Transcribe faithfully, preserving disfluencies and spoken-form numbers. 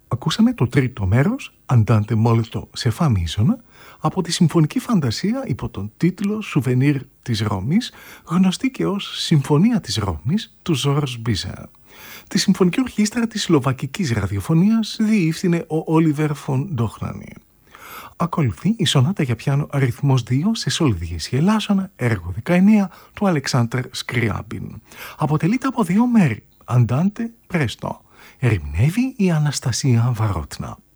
Ακούσαμε το τρίτο μέρος, Andante molto σε φα μίζωνα, από τη συμφωνική φαντασία υπό τον τίτλο «Σουβενίρ της Ρώμης», γνωστή και ως «Συμφωνία της Ρώμης» του Ζόρζ Μπίζερ. Τη συμφωνική ορχήστρα της Σλοβακικής ραδιοφωνίας διεύθυνε ο Όλιβερ φον Ντόχνανι. Ακολουθεί η σονάτα για πιάνο αριθμός δύο σε σολ διέση ελάσσονα, έργο δεκαεννέα του Αλεξάνδρ Σκριάμπιν. Αποτελείται από δύο μέρη, Andante presto. Ερμηνεύει η Αναστασία Βαρότνα.